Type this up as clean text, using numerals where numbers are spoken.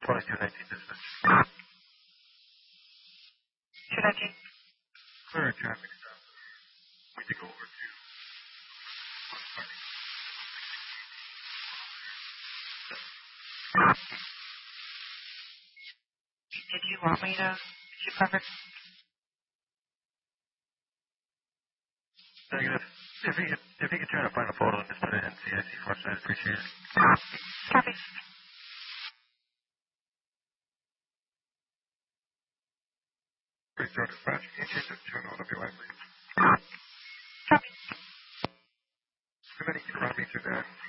2219 business. 219. Clear traffic stop. We need to go over to Did you want me to cover? negative. If you could try to find a photo and just put it in CIC for us, I'd appreciate it. Copy. Please start dispatch. Can you change the channel on your line, please? Copy. How many can you run me through that?